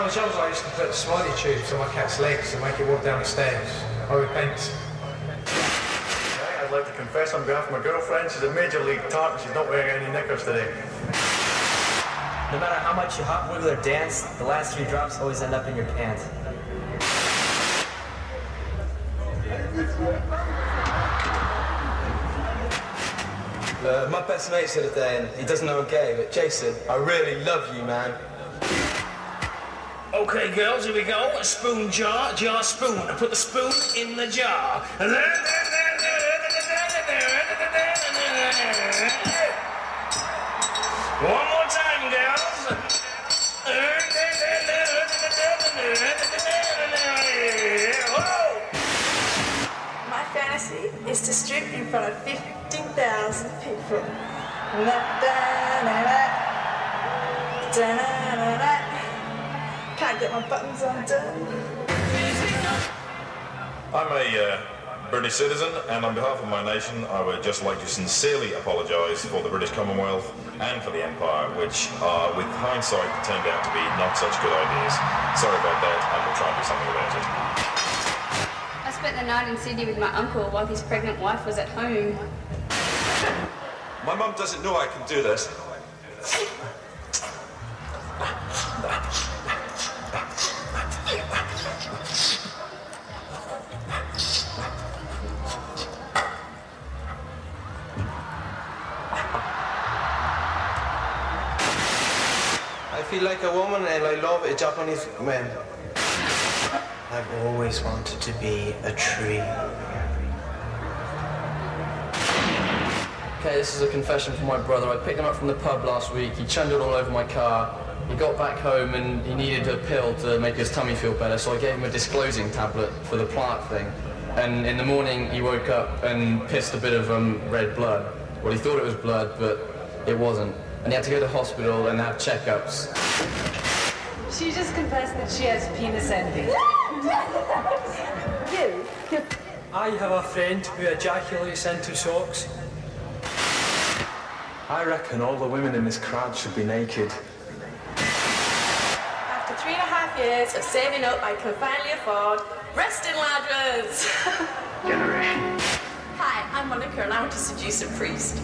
was young, I used to put smiley tubes on my cat's legs and make it walk down the stairs. I would paint. I'd like to confess on behalf of my girlfriend, she's a major league tart and she's not wearing any knickers today. No matter how much you hop, wiggle, or dance, the last 3 drops always end up in your pants. My best mate's here today and he doesn't know I'm gay, but Jason, I really love you, man. Okay, girls, here we go. Spoon jar, jar spoon. Put the spoon in the jar. One more time, girls. My fantasy is to strip in front of 15,000 people. Can't get my buttons undone. I'm a British citizen, and on behalf of my nation, I would just like to sincerely apologise for the British Commonwealth and for the Empire, which, with hindsight, turned out to be not such good ideas. Sorry about that, and we'll try and do something about it. I spent the night in Sydney with my uncle while his pregnant wife was at home. My mum doesn't know I can do this. I feel like a woman and I love a Japanese man. I've always wanted to be a tree. Okay, this is a confession from my brother. I picked him up from the pub last week. He chundered all over my car. He got back home and he needed a pill to make his tummy feel better, so I gave him a disclosing tablet for the plaque thing. And in the morning, he woke up and pissed a bit of red blood. Well, he thought it was blood, but it wasn't. And he had to go to hospital and have checkups. She just confessed that she has penis envy. You? I have a friend who ejaculates into socks. I reckon all the women in this crowd should be naked. After 3.5 years of saving up, I can finally afford breast enlargers. Generation. Hi, I'm Monica and I want to seduce a priest.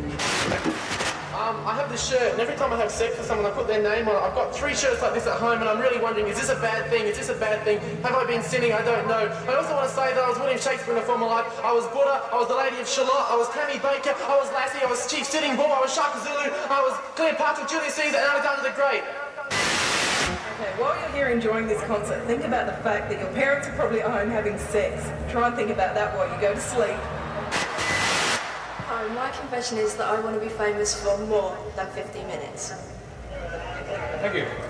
I have this shirt, and every time I have sex with someone, I put their name on it. I've got 3 shirts like this at home, and I'm really wondering, is this a bad thing? Is this a bad thing? Have I been sinning? I don't know. I also want to say that I was William Shakespeare in a former life. I was Buddha, I was the Lady of Shalott, I was Tammy Baker, I was Lassie, I was Chief Sitting Bull, I was Shaka Zulu, I was Cleopatra, Julius Caesar, and Alexander the Great. Okay, while you're here enjoying this concert, think about the fact that your parents are probably at home having sex. Try and think about that while you go to sleep. Oh, my confession is that I want to be famous for more than 50 minutes. Thank you.